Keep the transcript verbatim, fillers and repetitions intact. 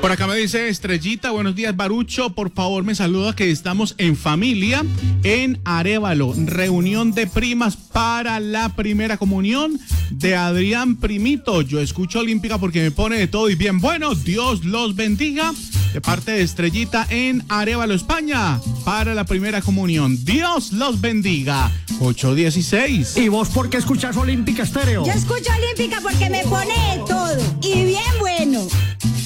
Por acá me dice Estrellita, buenos días Barucho, por favor me saluda que estamos en familia en Arévalo, reunión de primas para la primera comunión de Adrián Primito. Yo escucho Olímpica porque me pone de todo y bien bueno, Dios los bendiga. De parte de Estrellita en Arévalo, España, para la primera comunión. Dios los bendiga. ocho dieciséis. ¿Y vos por qué escuchás Olímpica Estéreo? Yo escucho Olímpica porque me pone de todo y bien bueno.